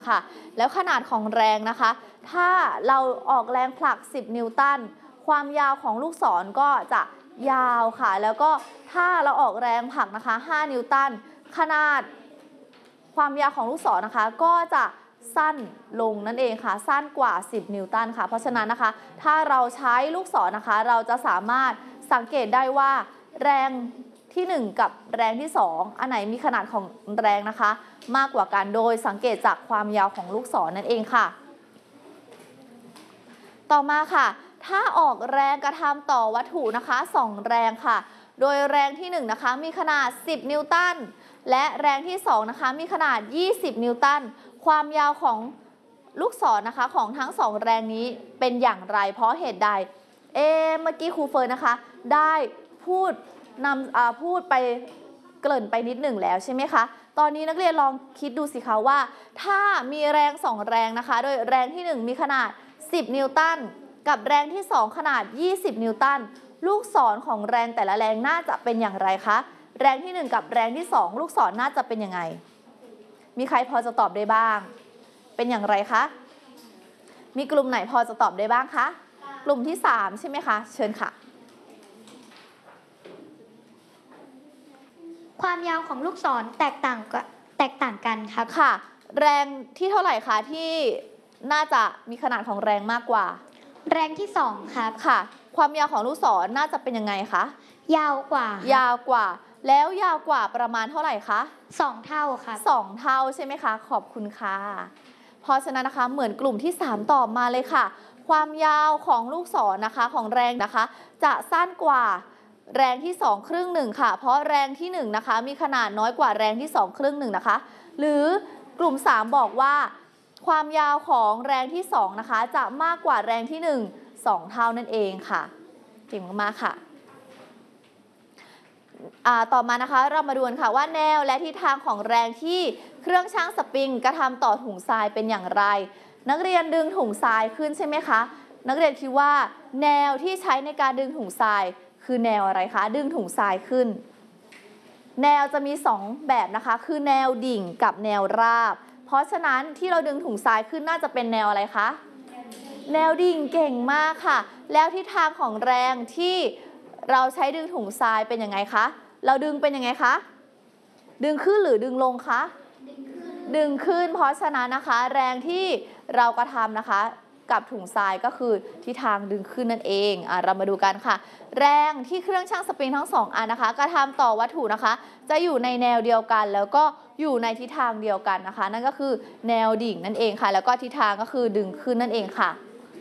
ค่ะแล้วขนาดของแรงนะคะถ้าเราออกแรงผลัก10นิวตันความยาวของลูกศรก็จะยาวค่ะแล้วก็ถ้าเราออกแรงผลักนะคะ5นิวตันขนาดความยาวของลูกศรนะคะก็จะสั้นลงนั่นเองค่ะสั้นกว่า10นิวตันค่ะเพราะฉะนั้นนะคะถ้าเราใช้ลูกศรนะคะเราจะสามารถสังเกตได้ว่าแรงที่1กับแรงที่2อันไหนมีขนาดของแรงนะคะมากกว่ากันโดยสังเกตจากความยาวของลูกศรนั่นเองค่ะต่อมาค่ะถ้าออกแรงกระทำต่อวัตถุนะคะ2แรงค่ะโดยแรงที่1นะคะมีขนาด10นิวตันและแรงที่2นะคะมีขนาด20นิวตันความยาวของลูกศรนะคะของทั้ง2แรงนี้เป็นอย่างไรเพราะเหตุใดเมื่อกี้ครูเฟิร์นนะคะได้พูดไปเกริ่นไปนิดหนึ่งแล้วใช่ไหมคะตอนนี้นักเรียนลองคิดดูสิคะว่าถ้ามีแรง2แรงนะคะโดยแรงที่1มีขนาด10นิวตันกับแรงที่2ขนาด20นิวตันลูกศรของแรงแต่ละแรงน่าจะเป็นอย่างไรคะแรงที่1กับแรงที่2ลูกศรน่าจะเป็นยังไงมีใครพอจะตอบได้บ้างเป็นอย่างไรคะมีกลุ่มไหนพอจะตอบได้บ้างคะกลุ่มที่3ใช่ไหมคะเชิญค่ะความยาวของลูกศรแตกต่างกันครับค่ะแรงที่เท่าไหร่คะที่น่าจะมีขนาดของแรงมากกว่าแรงที่2ครับค่ะความยาวของลูกศรน่าจะเป็นยังไงคะยาวกว่าแล้วยาวกว่าประมาณเท่าไหร่คะ 2เท่าครับ 2เท่าใช่ไหมคะขอบคุณค่ะเพราะฉะนั้นนะคะเหมือนกลุ่มที่3ตอบมาเลยค่ะความยาวของลูกศรนะคะของแรงนะคะจะสั้นกว่าแรงที่2ครึ่งหนึ่งค่ะเพราะแรงที่1นะคะมีขนาดน้อยกว่าแรงที่2ครึ่งหนึ่งนะคะหรือกลุ่ม3บอกว่าความยาวของแรงที่2นะคะจะมากกว่าแรงที่1 2เท่านั่นเองค่ะเก่งมากๆค่ะต่อมานะคะเรามาดูกันค่ะว่าแนวและทิศทางของแรงที่เครื่องชั่งสปริงกระทำต่อถุงทรายเป็นอย่างไรนักเรียนดึงถุงทรายขึ้นใช่ไหมคะนักเรียนคิดว่าแนวที่ใช้ในการดึงถุงทรายคือแนวอะไรคะดึงถุงทรายขึ้นแนวจะมี2แบบนะคะคือแนวดิ่งกับแนวราบเพราะฉะนั้นที่เราดึงถุงทรายขึ้นน่าจะเป็นแนวอะไรคะแนวดิ่งเก่งมากค่ะแล้วทิศทางของแรงที่เราใช้ดึงถุงทรายเป็นยังไงคะเราดึงเป็นยังไงคะดึงขึ้นหรือดึงลงคะดึงขึ้นเพราะฉะนั้นนะคะแรงที่เรากระทำนะคะกับถุงทรายก็คือทิศทางดึงขึ้นนั่นเองเรามาดูกันค่ะแรงที่เครื่องชั่งสปริงทั้ง2อันนะคะกระทำต่อวัตถุนะคะจะอยู่ในแนวเดียวกันแล้วก็อยู่ในทิศทางเดียวกันนะคะนั่นก็คือแนวดิ่งนั่นเองค่ะแล้วก็ทิศทางก็คือดึงขึ้นนั่นเองค่ะ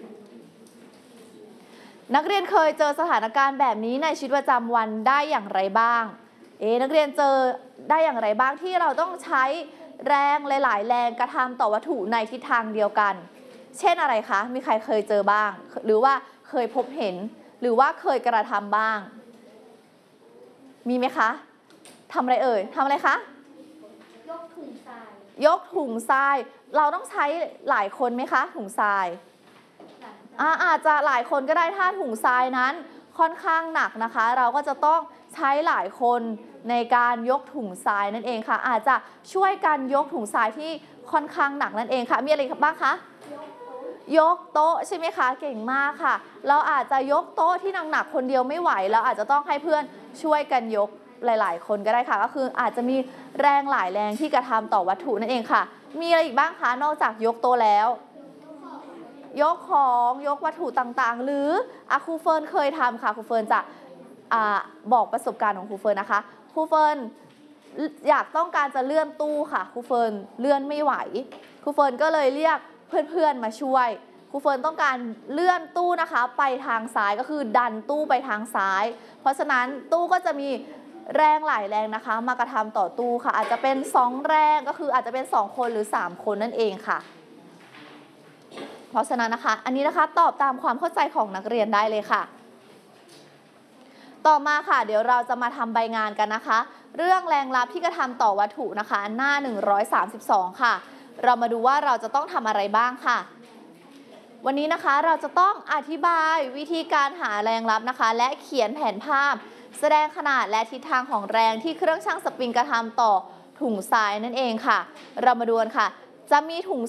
นักเรียนเคยเจอสถานการณ์แบบนี้ในชีวิตประจำวันได้อย่างไรบ้างนักเรียนเจอได้อย่างไรบ้างที่เราต้องใช้แรงหลายๆแรงกระทำต่อวัตถุในทิศทางเดียวกันเช่นอะไรคะมีใครเคยเจอบ้างหรือว่าเคยพบเห็นหรือว่าเคยกระทำบ้างมีไหมคะทำอะไรเอ่ยทำอะไรคะยกถุงทรายเราต้องใช้หลายคนไหมคะถุงทรายอาจจะหลายคนก็ได้ถ้าถุงทรายนั้นค่อนข้างหนักนะคะเราก็จะต้องใช้หลายคนในการยกถุงทรายนั่นเองค่ะอาจจะช่วยกันยกถุงทรายที่ค่อนข้างหนักนั่นเองค่ะมีอะไรบ้างคะยกโต๊ะใช่ไหมคะเก่งมากค่ะเราอาจจะยกโต๊ะที่หนักๆคนเดียวไม่ไหวเราอาจจะต้องให้เพื่อนช่วยกันยกหลายๆคนก็ได้ค่ะก็คืออาจจะมีแรงหลายแรงที่กระทำต่อวัตถุนั่นเองค่ะมีอะไรอีกบ้างคะนอกจากยกโต๊ะแล้วยกของยกวัตถุต่างๆหรือครูเฟิร์นเคยทำค่ะครูเฟิร์นจะบอกประสบการณ์ของครูเฟิร์นนะคะครูเฟิร์นต้องการจะเลื่อนตู้ค่ะครูเฟิร์นเลื่อนไม่ไหวครูเฟิร์นก็เลยเรียกเพื่อนๆมาช่วยครูเฟิร์นต้องการเลื่อนตู้นะคะไปทางซ้ายก็คือดันตู้ไปทางซ้ายเพราะฉะนั้นตู้ก็จะมีแรงหลายแรงนะคะมากระทำต่อตู้ค่ะอาจจะเป็น2แรงก็คืออาจจะเป็น2คนหรือ3คนนั่นเองค่ะเพราะฉะนั้นนะคะอันนี้นะคะตอบตามความเข้าใจของนักเรียนได้เลยค่ะต่อมาค่ะเดี๋ยวเราจะมาทำใบงานกันนะคะเรื่องแรงลับที่กระทำต่อวัตถุนะคะหน้า132ค่ะเรามาดูว่าเราจะต้องทำอะไรบ้างค่ะวันนี้นะคะเราจะต้องอธิบายวิธีการหาแรงลับนะคะและเขียนแผนภาพแสดงขนาดและทิศทางของแรงที่เครื่องชั่งสปริงกระทำต่อถุงทรายนั่นเองค่ะเรามาดูกันค่ะจะมีถุง